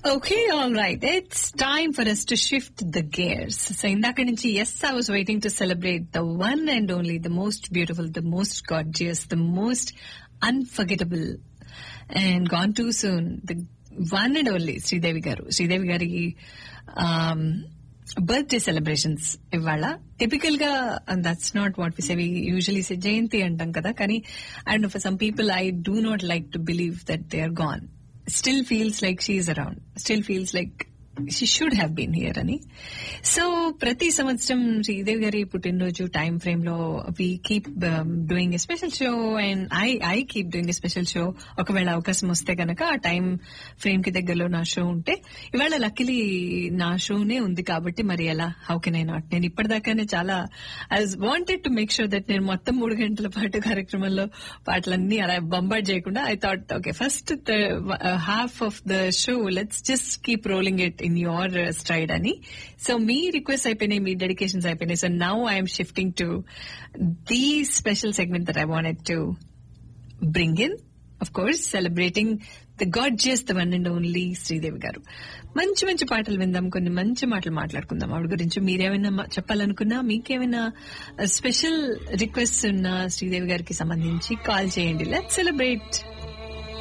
Okay, all right. It's time for us to shift the gears. So indaka nunchi, yes, I was waiting to celebrate the one and only, the most beautiful, the most gorgeous, the most unforgettable, and gone too soon, the one and only Sridevi Garu. Sridevi Gari birthday celebrations ivala. Typical ga, and that's not what we say. We usually say Jayanti antam kada. Kani, I don't know, for some people, I do not like to believe that they are gone. Still feels like she is around. Still feels like she should have been here అని. So ప్రతి సంవత్సరం శ్రీదేవి గారి పుట్టినరోజు time frame లో we keep doing a special show and I keep doing a special show. ఒకవేళ అవకాశం వస్తే కనుక ఆ టైం ఫ్రేమ్ కి దగ్గరలో నా షో ఉంటే, ఇవాళ లక్కీలీ నా షోనే ఉంది కాబట్టి మరి ఎలా, హౌ కెన్ ఐ నాట్. నేను ఇప్పటిదాకానే చాలా I wanted to make sure that నేను మొత్తం 3 గంటల పాటు కార్యక్రమంలో పాటలన్నీ అలా బంబార్డ్ చేయకుండా I thought okay, first half of the show let's just keep rolling it in your stride ani. So me requests అయిపోయినాయి, మీ డెడికేషన్స్ అయిపోయినాయి. So now I am shifting to the special segment that I wanted to bring in, of course celebrating the gorgeous, the one and only Sridevi గారు. మంచి మంచి పాటలు విందాం, కొన్ని మంచి మాటలు మాట్లాడుకుందాం ఆవిడ గురించి. మీరేమైనా చెప్పాలనుకున్నా, మీకేమైనా స్పెషల్ రిక్వెస్ట్ ఉన్నా శ్రీదేవి గారికి సంబంధించి కాల్ చేయండి. Let's celebrate